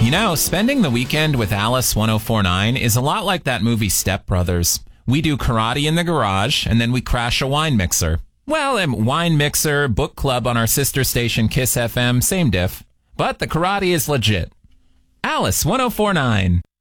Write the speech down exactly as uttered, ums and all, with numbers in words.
You know, spending the weekend with Alice one oh four point nine is a lot like that movie Step Brothers. We do karate in the garage, and then we crash a wine mixer. Well, a wine mixer, book club on our sister station Kiss F M, same diff. But the karate is legit. Alice one oh four point nine.